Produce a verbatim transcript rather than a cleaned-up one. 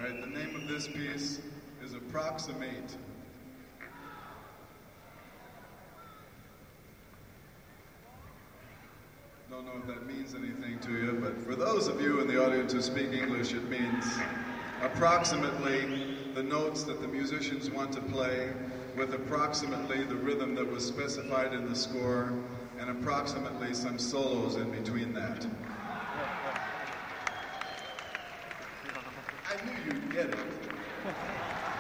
right, the name of this piece is Approximate. Don't know if that means anything to you, but for those of you in the audience who speak English, it means approximately the notes that the musicians want to play with approximately the rhythm that was specified in the score and approximately some solos in between that. I knew you'd get it.